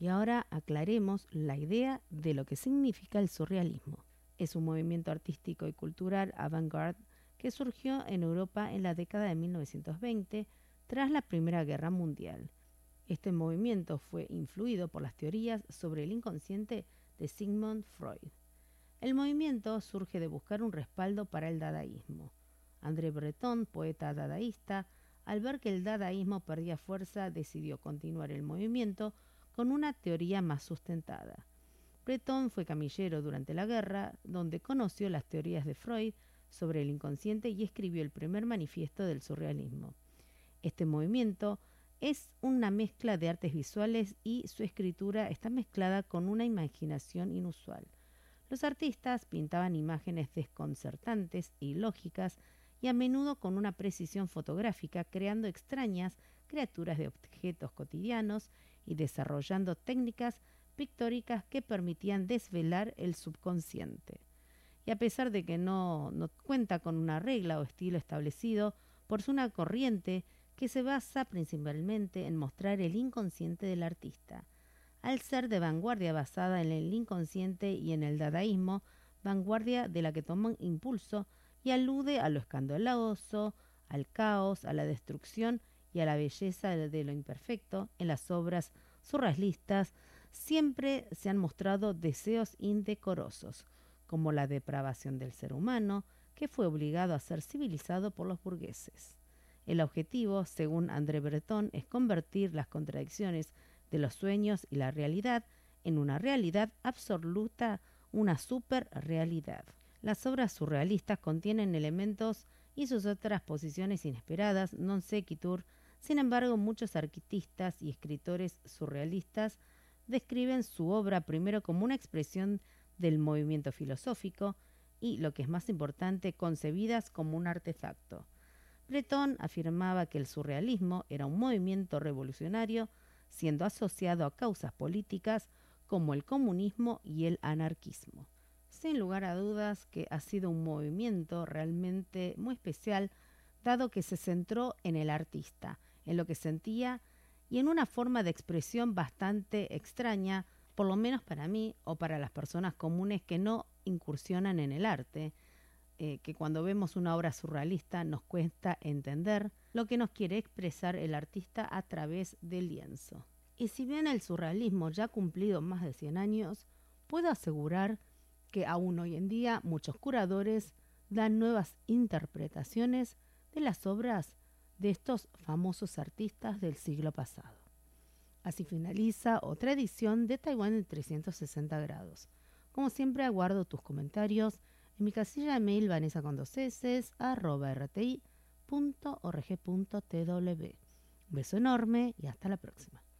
Y ahora aclaremos la idea de lo que significa el surrealismo. Es un movimiento artístico y cultural avant-garde que surgió en Europa en la década de 1920 tras la Primera Guerra Mundial. Este movimiento fue influido por las teorías sobre el inconsciente de Sigmund Freud. El movimiento surge de buscar un respaldo para el dadaísmo. André Breton, poeta dadaísta, al ver que el dadaísmo perdía fuerza, decidió continuar el movimiento con una teoría más sustentada. Breton fue camillero durante la guerra, donde conoció las teorías de Freud sobre el inconsciente y escribió el primer manifiesto del surrealismo. Este movimiento es una mezcla de artes visuales y su escritura está mezclada con una imaginación inusual. Los artistas pintaban imágenes desconcertantes y ilógicas y a menudo con una precisión fotográfica, creando extrañas criaturas de objetos cotidianos y desarrollando técnicas pictóricas que permitían desvelar el subconsciente. Y a pesar de que no cuenta con una regla o estilo establecido, por una corriente que se basa principalmente en mostrar el inconsciente del artista. Al ser de vanguardia basada en el inconsciente y en el dadaísmo, vanguardia de la que toma impulso y alude a lo escandaloso, al caos, a la destrucción y a la belleza de lo imperfecto, en las obras surrealistas siempre se han mostrado deseos indecorosos, como la depravación del ser humano, que fue obligado a ser civilizado por los burgueses. El objetivo, según André Breton, es convertir las contradicciones de los sueños y la realidad en una realidad absoluta, una superrealidad. Las obras surrealistas contienen elementos y sus otras posiciones inesperadas, non sequitur. Sin embargo, muchos artistas y escritores surrealistas describen su obra primero como una expresión del movimiento filosófico y, lo que es más importante, concebidas como un artefacto. Breton afirmaba que el surrealismo era un movimiento revolucionario, siendo asociado a causas políticas como el comunismo y el anarquismo. Sin lugar a dudas que ha sido un movimiento realmente muy especial, dado que se centró en el artista, en lo que sentía y en una forma de expresión bastante extraña, por lo menos para mí o para las personas comunes que no incursionan en el arte, que cuando vemos una obra surrealista nos cuesta entender lo que nos quiere expresar el artista a través del lienzo. Y si bien el surrealismo ya ha cumplido más de 100 años, puedo asegurar que aún hoy en día muchos curadores dan nuevas interpretaciones de las obras de estos famosos artistas del siglo pasado. Así finaliza otra edición de Taiwán en 360 grados. Como siempre aguardo tus comentarios en mi casilla de mail vanessa@rti.org.tw. Un beso enorme y hasta la próxima.